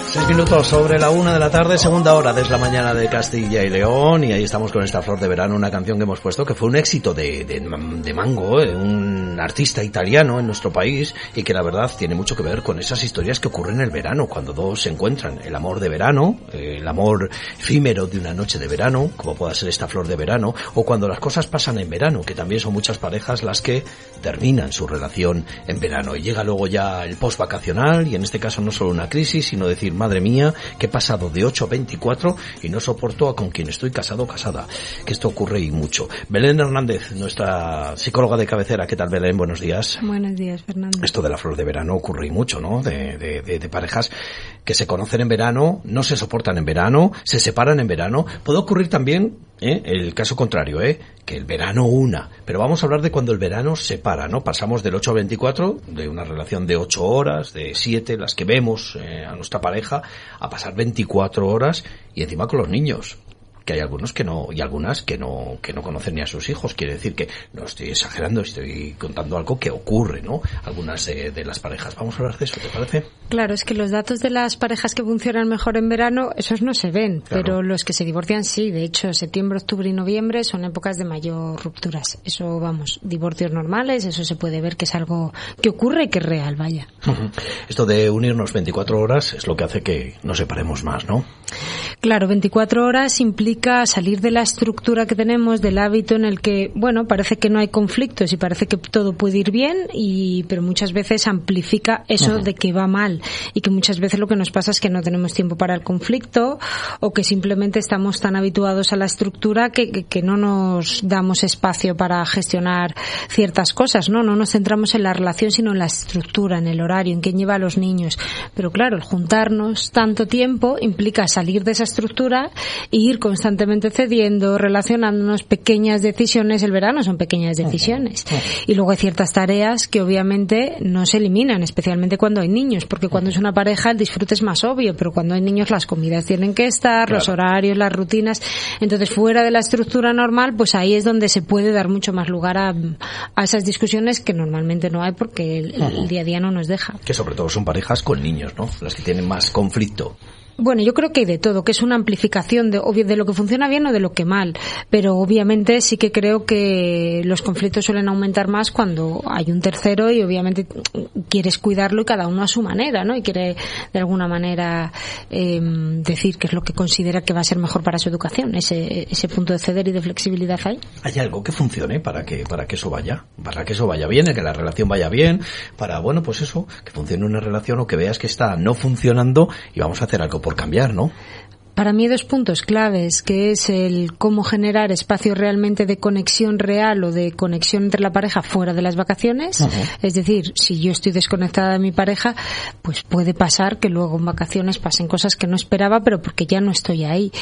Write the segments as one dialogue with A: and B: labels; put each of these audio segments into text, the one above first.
A: 6 minutos sobre la 1 de la tarde, segunda hora de la mañana de Castilla y León, y ahí estamos con esta Flor de Verano, una canción que hemos puesto que fue un éxito de Mango, un artista italiano en nuestro país, y que la verdad tiene mucho que ver con esas historias que ocurren en el verano, cuando dos se encuentran, el amor de verano, el amor efímero de una noche de verano, como pueda ser esta Flor de Verano, o cuando las cosas pasan en verano, que también son muchas parejas las que terminan su relación en verano, y llega luego ya el post-vacacional, y en este caso no solo una crisis, sino decir, madre mía, que he pasado de 8 a 24 y no soporto a con quien estoy casado o casada. Que esto ocurre y mucho. Belén Hernández, nuestra psicóloga de cabecera. ¿Qué tal, Belén? Buenos días.
B: Buenos días, Fernando.
A: Esto de la Flor de Verano ocurre y mucho, ¿no? De parejas que se conocen en verano, no se soportan en verano, se separan en verano. Puede ocurrir también el caso contrario, que el verano una. Pero vamos a hablar de cuando el verano separa, ¿no? Pasamos del 8 a 24, de una relación de 8 horas, de 7, las que vemos a nuestra pareja, a pasar 24 horas y encima con los niños. Que hay algunos que no, y algunas que no conocen ni a sus hijos. Quiere decir que no estoy exagerando, estoy contando algo que ocurre, ¿no? Algunas de las parejas. Vamos a hablar de eso, ¿te parece?
B: Claro, es que los datos de las parejas que funcionan mejor en verano, esos no se ven, claro. Pero los que se divorcian sí. De hecho, septiembre, octubre y noviembre son épocas de mayor rupturas. Eso, vamos, divorcios normales, eso se puede ver que es algo que ocurre y que es real, vaya.
A: Esto de unirnos 24 horas es lo que hace que nos separemos más, ¿no?
B: Claro, 24 horas implica salir de la estructura que tenemos, del hábito en el que, bueno, parece que no hay conflictos y parece que todo puede ir bien, pero muchas veces amplifica eso de que va mal, y que muchas veces lo que nos pasa es que no tenemos tiempo para el conflicto, o que simplemente estamos tan habituados a la estructura que no nos damos espacio para gestionar ciertas cosas, ¿no? No nos centramos en la relación, sino en la estructura, en el horario, en quién lleva a los niños. Pero claro, el juntarnos tanto tiempo implica salir de esa estructura e ir constantemente cediendo, relacionándonos, pequeñas decisiones. El verano son pequeñas decisiones. Y luego hay ciertas tareas que obviamente no se eliminan, especialmente cuando hay niños, porque cuando es una pareja el disfrute es más obvio, pero cuando hay niños las comidas tienen que estar, claro, los horarios, las rutinas. Entonces, fuera de la estructura normal, pues ahí es donde se puede dar mucho más lugar a esas discusiones que normalmente no hay, porque el día a día no nos deja.
A: Que sobre todo son parejas con niños, ¿no? Las que tienen más conflicto.
B: Bueno, yo creo que hay de todo, que es una amplificación de lo que funciona bien o de lo que mal, pero obviamente sí que creo que los conflictos suelen aumentar más cuando hay un tercero y obviamente quieres cuidarlo y cada uno a su manera, ¿no? Y quiere de alguna manera decir qué es lo que considera que va a ser mejor para su educación, ese punto de ceder y de flexibilidad ahí.
A: ¿Hay algo que funcione para que eso vaya bien, que la relación vaya bien, para, bueno, pues eso, que funcione una relación, o que veas que está no funcionando y vamos a hacer algo por cambiar, ¿no?
B: Para mí hay 2 puntos claves, que es el cómo generar espacios realmente de conexión real o de conexión entre la pareja fuera de las vacaciones. Es decir, si yo estoy desconectada de mi pareja, pues puede pasar que luego en vacaciones pasen cosas que no esperaba, pero porque ya no estoy ahí.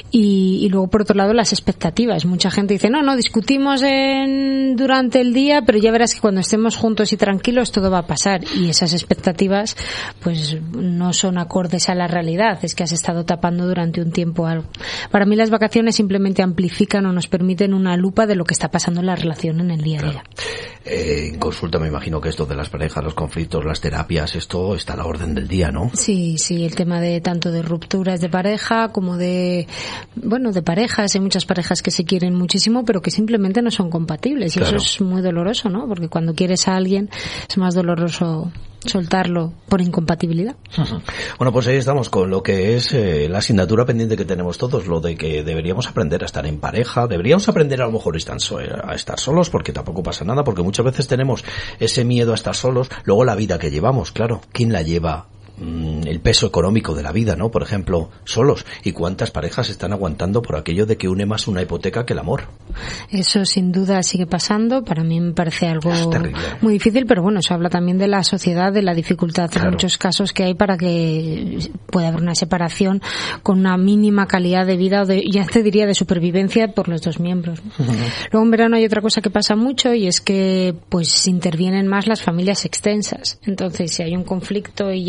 B: Y luego, por otro lado, las expectativas. Mucha gente dice, no, discutimos durante el día, pero ya verás que cuando estemos juntos y tranquilos todo va a pasar. Y esas expectativas pues no son acordes a la realidad. Es que has estado tapando durante un tiempo algo. Para mí las vacaciones simplemente amplifican o nos permiten una lupa de lo que está pasando en la relación en el día a día.
A: En consulta me imagino que esto de las parejas, los conflictos, las terapias, esto está a la orden del día, ¿no?
B: Sí, el tema de tanto de rupturas de pareja como de parejas. Hay muchas parejas que se quieren muchísimo pero que simplemente no son compatibles, y claro, eso es muy doloroso, ¿no? Porque cuando quieres a alguien es más doloroso soltarlo por incompatibilidad.
A: Bueno, pues ahí estamos con lo que es la asignatura pendiente que tenemos todos, lo de que deberíamos aprender a estar en pareja, deberíamos aprender a lo mejor a estar solos, porque tampoco pasa nada, porque muchas veces tenemos ese miedo a estar solos. Luego la vida que llevamos, claro, ¿quién la lleva? El peso económico de la vida, ¿no? Por ejemplo, solos. ¿Y cuántas parejas están aguantando por aquello de que une más una hipoteca que el amor?
B: Eso sin duda sigue pasando. Para mí me parece algo muy difícil, pero bueno, eso habla también de la sociedad, de la dificultad en muchos casos que hay para que pueda haber una separación con una mínima calidad de vida, o ya te diría de supervivencia por los dos miembros. Luego en verano hay otra cosa que pasa mucho, y es que pues intervienen más las familias extensas. Entonces, si hay un conflicto y ya pues vamos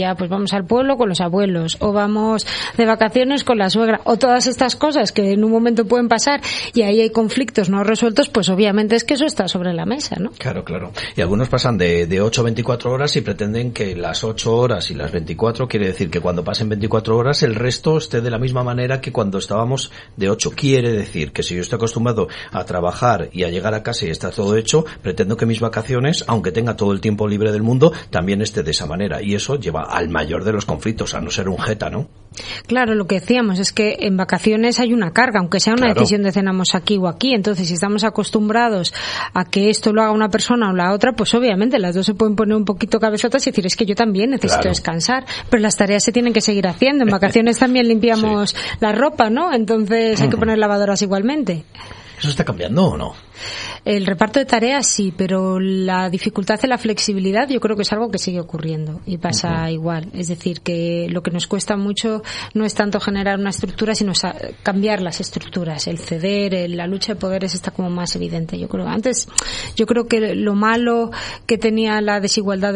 B: vamos al pueblo con los abuelos, o vamos de vacaciones con la suegra, o todas estas cosas que en un momento pueden pasar y ahí hay conflictos no resueltos, pues obviamente es que eso está sobre la mesa, ¿no?
A: Claro. Y algunos pasan de 8 a 24 horas y pretenden que las 8 horas y las 24, quiere decir que cuando pasen 24 horas el resto esté de la misma manera que cuando estábamos de 8. Quiere decir que si yo estoy acostumbrado a trabajar y a llegar a casa y está todo hecho, pretendo que mis vacaciones, aunque tenga todo el tiempo libre del mundo, también esté de esa manera. Y eso lleva al mayor de los conflictos, a no ser un jeta, ¿no?
B: Claro, lo que decíamos es que en vacaciones hay una carga, aunque sea una decisión de cenamos aquí o aquí. Entonces, si estamos acostumbrados a que esto lo haga una persona o la otra, pues obviamente las dos se pueden poner un poquito cabezotas y decir, es que yo también necesito descansar, pero las tareas se tienen que seguir haciendo. En vacaciones también limpiamos la ropa, ¿no? Entonces hay que poner lavadoras igualmente.
A: ¿Eso está cambiando o no?
B: El reparto de tareas sí, pero la dificultad de la flexibilidad yo creo que es algo que sigue ocurriendo y pasa igual. Es decir, que lo que nos cuesta mucho no es tanto generar una estructura, sino cambiar las estructuras. El ceder, la lucha de poderes está como más evidente. Yo creo que lo malo que tenía la desigualdad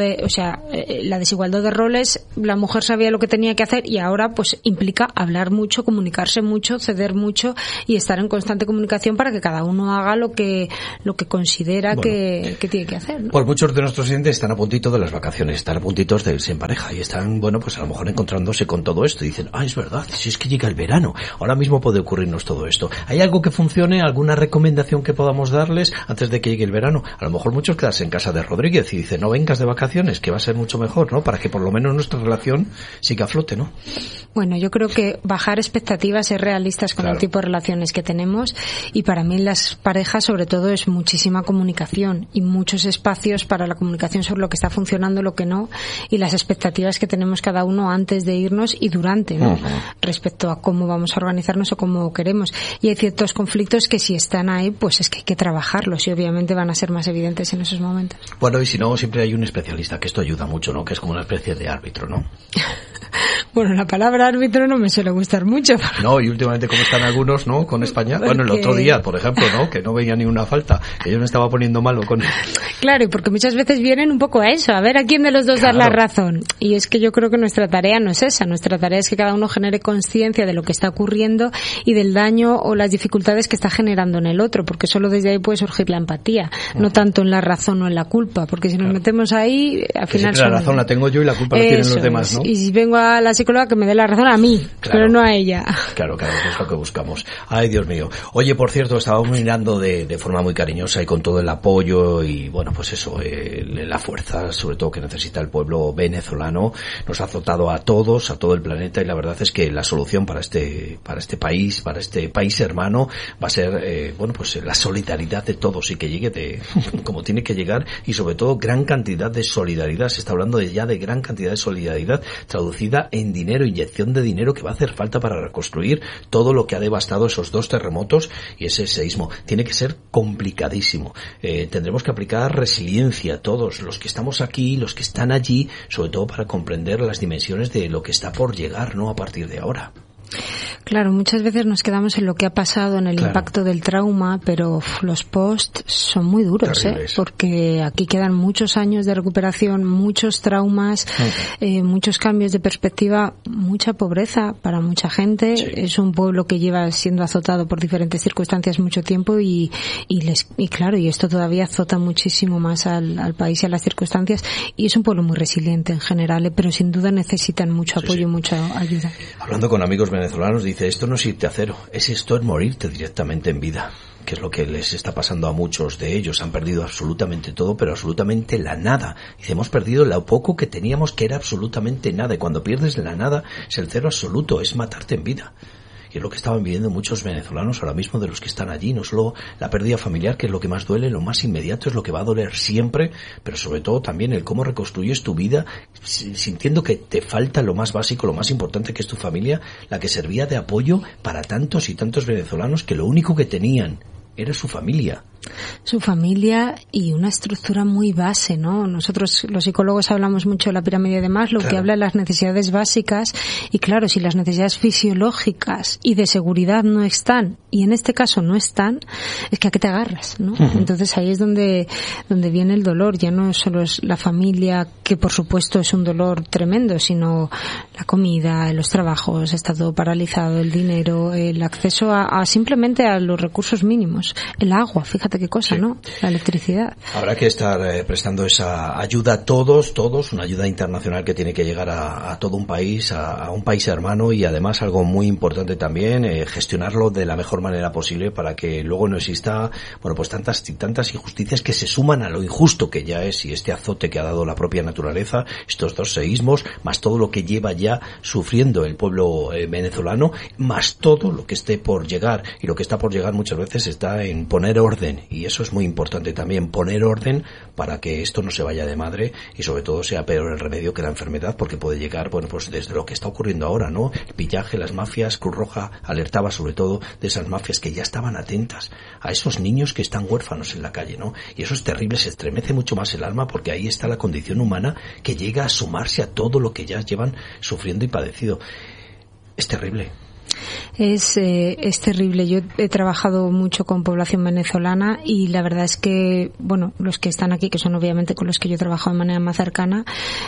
B: la desigualdad de roles, la mujer sabía lo que tenía que hacer y ahora pues implica hablar mucho, comunicarse mucho, ceder mucho y estar en constante comunicación para que cada uno haga lo que considera que tiene que hacer, ¿no?
A: Pues muchos de nuestros oyentes están a puntito de las vacaciones, están a puntitos de irse en pareja y están, pues a lo mejor encontrándose con todo esto y dicen, es verdad, si es que llega el verano, ahora mismo puede ocurrirnos todo esto. ¿Hay algo que funcione, alguna recomendación que podamos darles antes de que llegue el verano? A lo mejor muchos quedarse en casa de Rodríguez y dicen, no vengas de vacaciones, que va a ser mucho mejor, ¿no? Para que por lo menos nuestra relación siga a flote, ¿no?
B: Bueno, yo creo que bajar expectativas, ser realistas con el tipo de relaciones que tenemos, y para mí en las parejas sobre todo es muchísima comunicación y muchos espacios para la comunicación sobre lo que está funcionando, lo que no, y las expectativas que tenemos cada uno antes de irnos y durante, ¿no? Respecto a cómo vamos a organizarnos o cómo queremos. Y hay ciertos conflictos que si están ahí, pues es que hay que trabajarlos y obviamente van a ser más evidentes en esos momentos.
A: Bueno, y si no, siempre hay un especialista, que esto ayuda mucho, ¿no? Que es como una especie de árbitro, ¿no?
B: Bueno, la palabra árbitro no me suele gustar mucho.
A: No, y últimamente como están algunos, ¿no? Con España. Bueno, el otro día, por ejemplo, ¿no? Que no veía ni una falta, que yo me estaba poniendo malo con él.
B: Claro, y porque muchas veces vienen un poco a eso, a ver a quién de los dos dar la razón. Y es que yo creo que nuestra tarea no es esa, nuestra tarea es que cada uno genere conciencia de lo que está ocurriendo y del daño o las dificultades que está generando en el otro, porque solo desde ahí puede surgir la empatía, no tanto en la razón o en la culpa, porque si nos metemos ahí, al final...
A: La razón la tengo yo y la culpa la tienen los demás, ¿no?
B: Y si vengo a la psicóloga que me dé la razón a mí, pero no a ella.
A: Claro, es lo que buscamos. Ay, Dios mío. Oye, por cierto, estábamos mirando de forma muy cariñosa y con todo el apoyo y, bueno, pues eso, la fuerza, sobre todo que necesita el pueblo venezolano, nos ha azotado a todos, a todo el planeta, y la verdad es que la solución para este país hermano va a ser, pues la solidaridad de todos y que llegue como tiene que llegar, y sobre todo gran cantidad de solidaridad. Se está hablando ya de gran cantidad de solidaridad traducida en dinero, inyección de dinero que va a hacer falta para reconstruir todo lo que ha devastado esos 2 terremotos y ese seísmo. Tiene que ser complicadísimo. Tendremos que aplicar resiliencia todos, los que estamos aquí, los que están allí, sobre todo para comprender las dimensiones de lo que está por llegar, ¿no? A partir de ahora.
B: Claro, muchas veces nos quedamos en lo que ha pasado, en el impacto del trauma, pero los post son muy duros, porque aquí quedan muchos años de recuperación, muchos traumas, muchos cambios de perspectiva, mucha pobreza para mucha gente. Es un pueblo que lleva siendo azotado por diferentes circunstancias mucho tiempo y esto todavía azota muchísimo más al país y a las circunstancias, y es un pueblo muy resiliente en general, pero sin duda necesitan mucho apoyo y mucha ayuda.
A: Hablando con amigos venezolanos, dice, esto no es irte a cero, esto es morirte directamente en vida, que es lo que les está pasando a muchos de ellos. Han perdido absolutamente todo, pero absolutamente la nada. Dice, hemos perdido lo poco que teníamos, que era absolutamente nada, y cuando pierdes la nada es el cero absoluto, es matarte en vida. Y es lo que estaban viviendo muchos venezolanos ahora mismo, de los que están allí. No solo la pérdida familiar, que es lo que más duele, lo más inmediato es lo que va a doler siempre, pero sobre todo también el cómo reconstruyes tu vida sintiendo que te falta lo más básico, lo más importante, que es tu familia, la que servía de apoyo para tantos y tantos venezolanos que lo único que tenían era su familia.
B: Su familia y una estructura muy base, ¿no? Nosotros, los psicólogos, hablamos mucho de la pirámide de Maslow, claro, que habla de las necesidades básicas, y claro, si las necesidades fisiológicas y de seguridad no están, y en este caso no están, es que a qué te agarras, ¿no? Uh-huh. Entonces ahí es donde viene el dolor. Ya no solo es la familia, que por supuesto es un dolor tremendo, sino la comida, los trabajos, está todo paralizado, el dinero, el acceso a simplemente a los recursos mínimos, el agua, fíjate qué cosa, sí, ¿no? La electricidad.
A: Habrá que estar prestando esa ayuda a todos, una ayuda internacional que tiene que llegar a todo un país, a un país hermano, y además algo muy importante también, gestionarlo de la mejor manera posible para que luego no exista, bueno, pues tantas injusticias que se suman a lo injusto que ya es, y este azote que ha dado la propia naturaleza, estos 2 seísmos, más todo lo que lleva ya sufriendo el pueblo venezolano, más todo lo que esté por llegar, y lo que está por llegar muchas veces está en poner orden. Y eso es muy importante también, poner orden para que esto no se vaya de madre, y sobre todo sea peor el remedio que la enfermedad, porque puede llegar, bueno, pues desde lo que está ocurriendo ahora, ¿no? El pillaje, las mafias. Cruz Roja alertaba sobre todo de esas mafias que ya estaban atentas a esos niños que están huérfanos en la calle, ¿no? Y eso es terrible, se estremece mucho más el alma, porque ahí está la condición humana que llega a sumarse a todo lo que ya llevan sufriendo y padecido. Es terrible.
B: Es terrible. Yo he trabajado mucho con población venezolana, y la verdad es que, bueno, los que están aquí, que son obviamente con los que yo he trabajado de manera más cercana,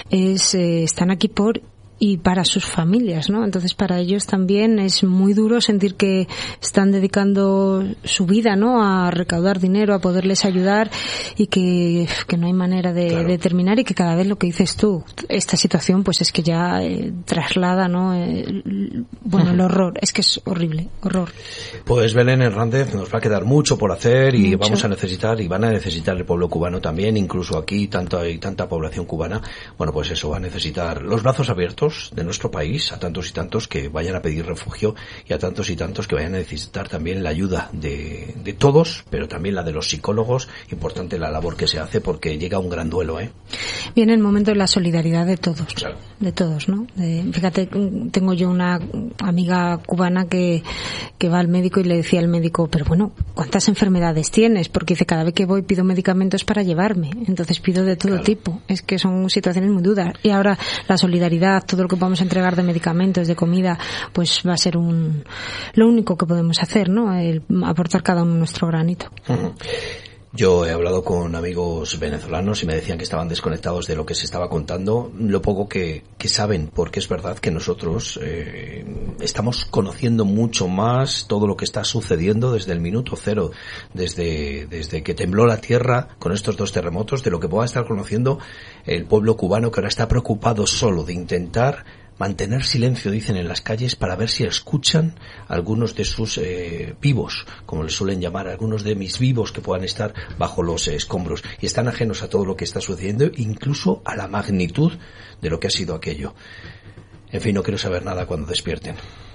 B: están aquí por y para sus familias, ¿no? Entonces para ellos también es muy duro sentir que están dedicando su vida, ¿no?, a recaudar dinero, a poderles ayudar, y que no hay manera de terminar, y que cada vez lo que dices tú, esta situación pues es que ya traslada, ¿no?, bueno, el horror, es que es horrible, horror.
A: Pues Belén Hernández, nos va a quedar mucho por hacer, y vamos a necesitar, y van a necesitar el pueblo cubano también, incluso aquí tanta población cubana, bueno, pues eso, va a necesitar los brazos abiertos de nuestro país a tantos y tantos que vayan a pedir refugio, y a tantos y tantos que vayan a necesitar también la ayuda de todos, pero también la de los psicólogos. Importante la labor que se hace, porque llega un gran duelo, ¿eh?
B: Viene el momento de la solidaridad de todos,
A: claro,
B: de todos, ¿no? Fíjate, tengo yo una amiga cubana que va al médico y le decía al médico, pero bueno, ¿cuántas enfermedades tienes? Porque dice, cada vez que voy pido medicamentos para llevarme, entonces pido de todo tipo. Es que son situaciones muy duras, y ahora la solidaridad, todo lo que podemos entregar de medicamentos, de comida, pues va a ser lo único que podemos hacer, ¿no? El aportar cada uno nuestro granito.
A: Uh-huh. Yo he hablado con amigos venezolanos y me decían que estaban desconectados de lo que se estaba contando, lo poco que saben, porque es verdad que nosotros estamos conociendo mucho más todo lo que está sucediendo desde el minuto cero, desde que tembló la tierra con estos 2 terremotos, de lo que pueda estar conociendo el pueblo cubano, que ahora está preocupado solo de intentar mantener silencio, dicen, en las calles, para ver si escuchan algunos de sus vivos, como les suelen llamar, algunos de mis vivos que puedan estar bajo los escombros, y están ajenos a todo lo que está sucediendo, incluso a la magnitud de lo que ha sido aquello. En fin, no quiero saber nada cuando despierten.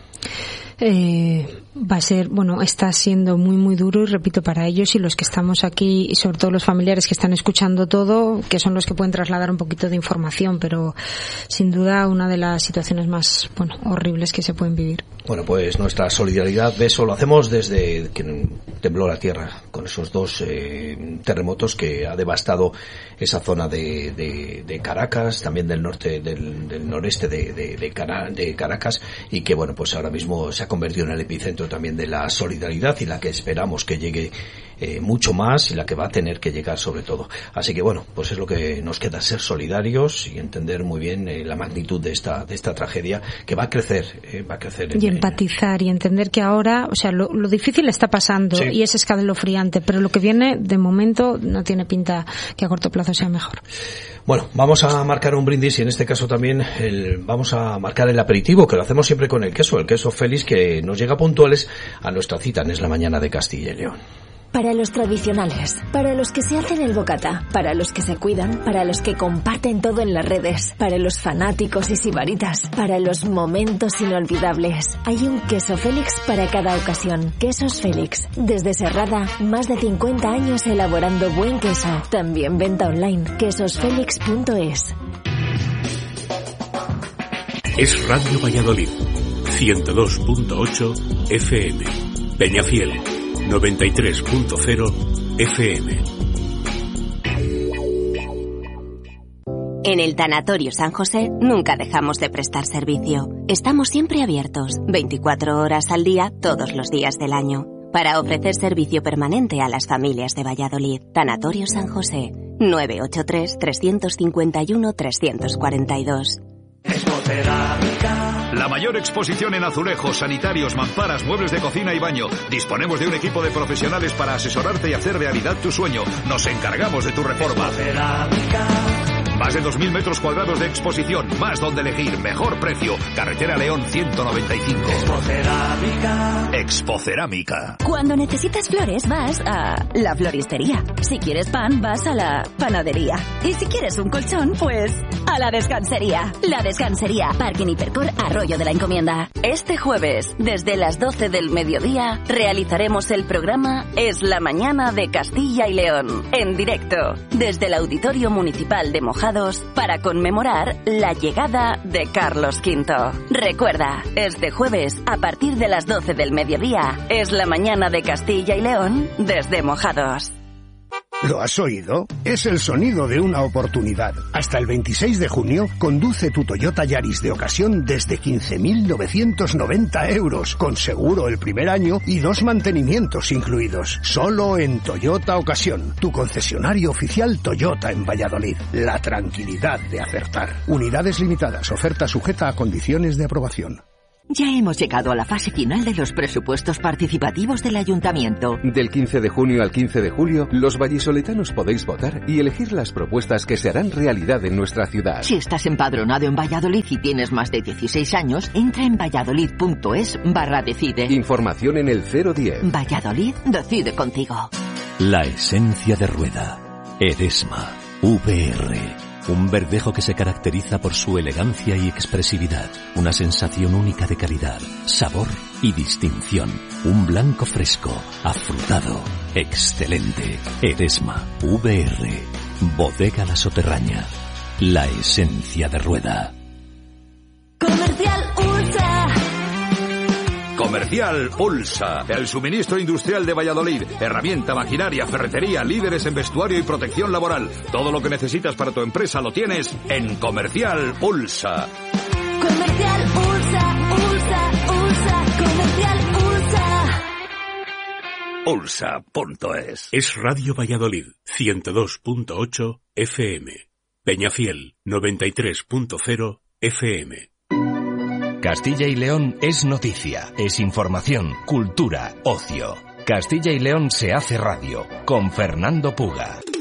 B: Va a ser, bueno, está siendo muy muy duro, y repito, para ellos y los que estamos aquí, y sobre todo los familiares que están escuchando todo, que son los que pueden trasladar un poquito de información, pero sin duda una de las situaciones más, bueno, horribles que se pueden vivir. Bueno,
A: pues nuestra solidaridad de eso lo hacemos desde que tembló la tierra, con esos 2 terremotos que ha devastado esa zona de Caracas, también del norte, del noreste de Caracas, y que, bueno, pues ahora mismo se ha convertido en el epicentro también de la solidaridad, y la que esperamos que llegue mucho más, y la que va a tener que llegar sobre todo. Así que bueno, pues es lo que nos queda, ser solidarios y entender muy bien la magnitud de esta tragedia, que va a crecer.
B: Y empatizar y entender que ahora, o sea, lo difícil está pasando, sí, y es escalofriante, pero lo que viene de momento no tiene pinta que a corto plazo sea mejor.
A: Bueno, vamos a marcar un brindis, y en este caso también vamos a marcar el aperitivo, que lo hacemos siempre con el queso Félix, que nos llega puntuales a nuestra cita en Es la Mañana de Castilla y León.
C: Para los tradicionales, para los que se hacen el bocata, para los que se cuidan, para los que comparten todo en las redes, para los fanáticos y sibaritas, para los momentos inolvidables. Hay un queso Félix para cada ocasión. Quesos Félix. Desde Serrada, más de 50 años elaborando buen queso. También venta online. quesosfelix.es.
D: Es Radio Valladolid, 102.8 FM. Peñafiel, 93.0 FM.
E: En el Tanatorio San José nunca dejamos de prestar servicio. Estamos siempre abiertos, 24 horas al día, todos los días del año, para ofrecer servicio permanente a las familias de Valladolid. Tanatorio San José, 983-351-342.
F: La mayor exposición en azulejos, sanitarios, mamparas, muebles de cocina y baño. Disponemos de un equipo de profesionales para asesorarte y hacer realidad tu sueño. Nos encargamos de tu reforma. Más de 2.000 metros cuadrados de exposición, más donde elegir, mejor precio. Carretera León 195. Expocerámica.
G: Cuando necesitas flores vas a la floristería. Si quieres pan vas a la panadería. Y si quieres un colchón, pues a la descansería. La Descansería, Parking Hipercor, Arroyo de la Encomienda. Este jueves, desde las 12 del mediodía, realizaremos el programa Es la Mañana de Castilla y León, en directo, desde el Auditorio Municipal de Mojados, para conmemorar la llegada de Carlos V. Recuerda, este jueves, a partir de las 12 del mediodía, Es la Mañana de Castilla y León, desde Mojados.
H: ¿Lo has oído? Es el sonido de una oportunidad. Hasta el 26 de junio, conduce tu Toyota Yaris de ocasión desde 15.990 euros, con seguro el primer año y 2 mantenimientos incluidos. Solo en Toyota Ocasión, tu concesionario oficial Toyota en Valladolid. La tranquilidad de acertar. Unidades limitadas, oferta sujeta a condiciones de aprobación.
I: Ya hemos llegado a la fase final de los presupuestos participativos del Ayuntamiento.
J: Del 15 de junio al 15 de julio, los vallisoletanos podéis votar y elegir las propuestas que se harán realidad en nuestra ciudad.
I: Si estás empadronado en Valladolid y tienes más de 16 años, entra en valladolid.es/decide.
J: Información en el 010.
I: Valladolid decide contigo.
K: La esencia de Rueda. Edesma. VR. Un verdejo que se caracteriza por su elegancia y expresividad. Una sensación única de calidad, sabor y distinción. Un blanco fresco, afrutado, excelente. Edesma. VR. Bodega La Soterraña. La esencia de Rueda.
G: Comercial Ulsa.
F: Comercial Ulsa, el suministro industrial de Valladolid. Herramienta, maquinaria, ferretería, líderes en vestuario y protección laboral. Todo lo que necesitas para tu empresa lo tienes en Comercial Ulsa.
G: Comercial Ulsa, Ulsa, Ulsa, Comercial Ulsa.
F: Ulsa.es.
D: Es Radio Valladolid, 102.8 FM. Peñafiel, 93.0 FM.
L: Castilla y León es noticia, es información, cultura, ocio. Castilla y León se hace radio, con Fernando Puga.